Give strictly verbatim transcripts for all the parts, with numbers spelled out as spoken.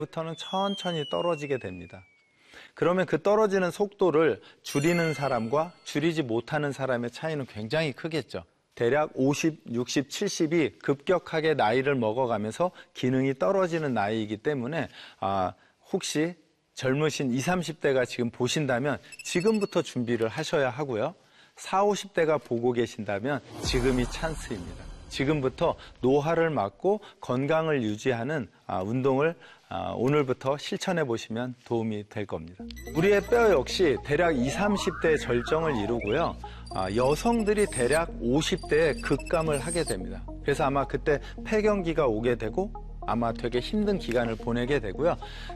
부터는 천천히 떨어지게 됩니다. 그러면 그 떨어지는 속도를 줄이는 사람과 줄이지 못하는 사람의 차이는 굉장히 크겠죠. 대략 오십, 육십, 칠십이 급격하게 나이를 먹어가면서 기능이 떨어지는 나이이기 때문에 아, 혹시 젊으신 이십, 삼십 대가 지금 보신다면 지금부터 준비를 하셔야 하고요. 사십, 오십 대가 보고 계신다면 지금이 찬스입니다. 지금부터 노화를 막고 건강을 유지하는 아, 운동을 아, 오늘부터 실천해 보시면 도움이 될 겁니다. 우리의 뼈 역시 대략 이십, 삼십 대의 절정을 이루고요. 아, 여성들이 대략 오십 대에 급감을 하게 됩니다. 그래서 아마 그때 폐경기가 오게 되고 아마 되게 힘든 기간을 보내게 되고요.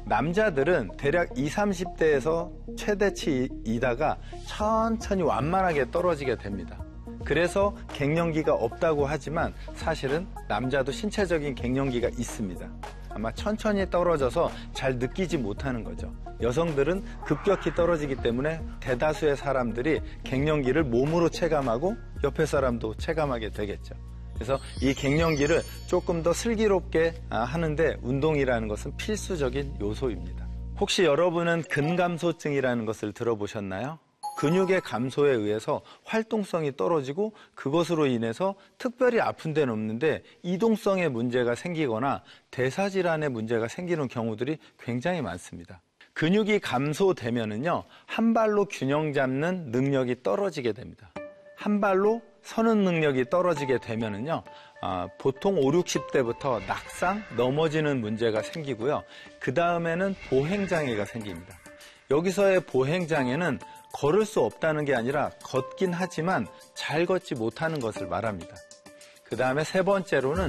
남자들은 대략 이십, 삼십 대에서 최대치이다가 천천히 완만하게 떨어지게 됩니다. 그래서 갱년기가 없다고 하지만 사실은 남자도 신체적인 갱년기가 있습니다. 아마 천천히 떨어져서 잘 느끼지 못하는 거죠. 여성들은 급격히 떨어지기 때문에 대다수의 사람들이 갱년기를 몸으로 체감하고 옆에 사람도 체감하게 되겠죠. 그래서 이 갱년기를 조금 더 슬기롭게 하는데 운동이라는 것은 필수적인 요소입니다. 혹시 여러분은 근감소증이라는 것을 들어보셨나요? 근육의 감소에 의해서 활동성이 떨어지고 그것으로 인해서 특별히 아픈 데는 없는데 이동성에 문제가 생기거나 대사질환에 문제가 생기는 경우들이 굉장히 많습니다. 근육이 감소되면은요, 한 발로 균형 잡는 능력이 떨어지게 됩니다. 한 발로 서는 능력이 떨어지게 되면은요, 아, 보통 오십, 육십 대부터 낙상, 넘어지는 문제가 생기고요. 그 다음에는 보행장애가 생깁니다. 여기서의 보행장애는 걸을 수 없다는 게 아니라 걷긴 하지만 잘 걷지 못하는 것을 말합니다. 그 다음에 세 번째로는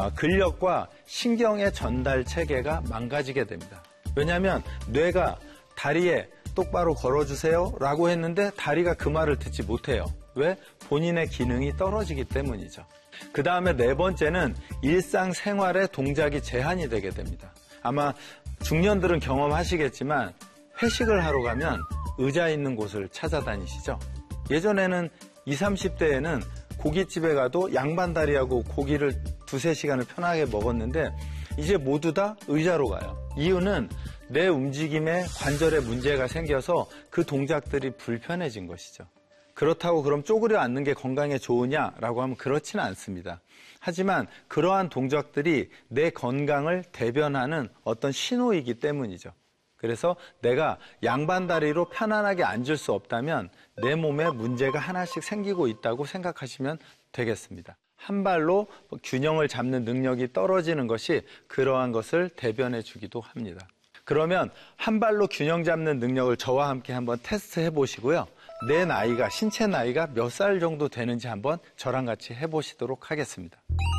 근력과 신경의 전달 체계가 망가지게 됩니다. 왜냐하면 뇌가 다리에 똑바로 걸어주세요 라고 했는데 다리가 그 말을 듣지 못해요. 왜? 본인의 기능이 떨어지기 때문이죠. 그 다음에 네 번째는 일상생활의 동작이 제한이 되게 됩니다. 아마 중년들은 경험하시겠지만 회식을 하러 가면 의자 있는 곳을 찾아다니시죠? 예전에는 이십, 삼십 대에는 고깃집에 가도 양반다리하고 고기를 두세 시간을 편하게 먹었는데 이제 모두 다 의자로 가요. 이유는 내 움직임에 관절에 문제가 생겨서 그 동작들이 불편해진 것이죠. 그렇다고 그럼 쪼그려 앉는 게 건강에 좋으냐라고 하면 그렇지는 않습니다. 하지만 그러한 동작들이 내 건강을 대변하는 어떤 신호이기 때문이죠. 그래서 내가 양반다리로 편안하게 앉을 수 없다면 내 몸에 문제가 하나씩 생기고 있다고 생각하시면 되겠습니다. 한 발로 균형을 잡는 능력이 떨어지는 것이 그러한 것을 대변해 주기도 합니다. 그러면 한 발로 균형 잡는 능력을 저와 함께 한번 테스트 해보시고요. 내 나이가, 신체 나이가 몇 살 정도 되는지 한번 저랑 같이 해보시도록 하겠습니다.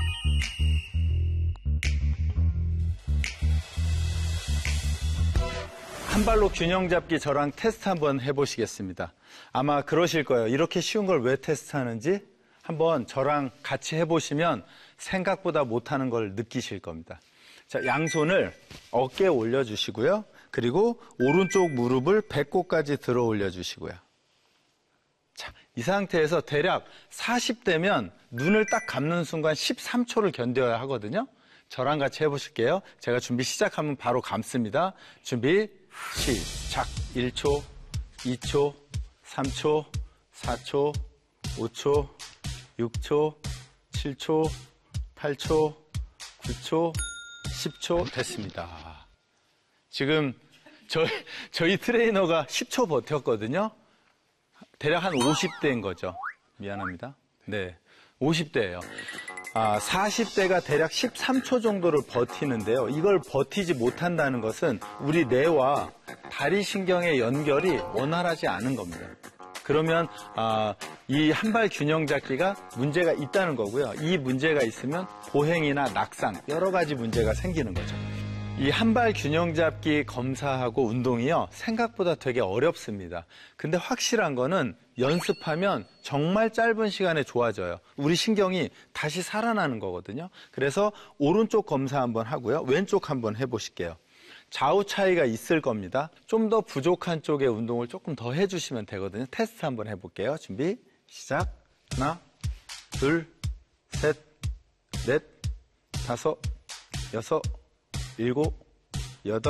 한 발로 균형 잡기 저랑 테스트 한번 해보시겠습니다. 아마 그러실 거예요. 이렇게 쉬운 걸 왜 테스트하는지 한번 저랑 같이 해보시면 생각보다 못하는 걸 느끼실 겁니다. 자, 양손을 어깨에 올려주시고요. 그리고 오른쪽 무릎을 배꼽까지 들어 올려주시고요. 자, 이 상태에서 대략 사십 대면 눈을 딱 감는 순간 십삼 초를 견뎌야 하거든요. 저랑 같이 해보실게요. 제가 준비 시작하면 바로 감습니다. 준비 시작. 일 초, 이 초, 삼 초, 사 초, 오 초, 육 초, 칠 초, 팔 초, 구 초, 십 초 됐습니다. 지금 저희, 저희 트레이너가 십 초 버텼거든요. 대략 한 오십 대인 거죠. 미안합니다. 네, 오십 대예요. 아, 사십 대가 대략 십삼 초 정도를 버티는데요. 이걸 버티지 못한다는 것은 우리 뇌와 다리신경의 연결이 원활하지 않은 겁니다. 그러면 아, 이 한발 균형 잡기가 문제가 있다는 거고요. 이 문제가 있으면 보행이나 낙상 여러 가지 문제가 생기는 거죠. 이 한발 균형 잡기 검사하고 운동이요, 생각보다 되게 어렵습니다. 근데 확실한 거는 연습하면 정말 짧은 시간에 좋아져요. 우리 신경이 다시 살아나는 거거든요. 그래서 오른쪽 검사 한번 하고요. 왼쪽 한번 해보실게요. 좌우 차이가 있을 겁니다. 좀 더 부족한 쪽의 운동을 조금 더 해주시면 되거든요. 테스트 한번 해볼게요. 준비 시작. 하나, 둘, 셋, 넷, 다섯, 여섯, 일곱, 여덟